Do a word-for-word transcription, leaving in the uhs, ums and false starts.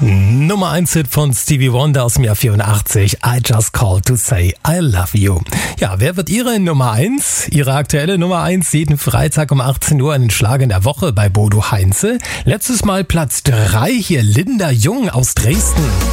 Nummer eins Hit von Stevie Wonder aus dem Jahr vierundachtzig. I just called to say I love you. Ja, wer wird Ihre Nummer eins? Ihre aktuelle Nummer eins jeden Freitag um achtzehn Uhr in den Schlag in der Woche bei Bodo Heinze. Letztes Mal Platz drei hier Linda Jung aus Dresden.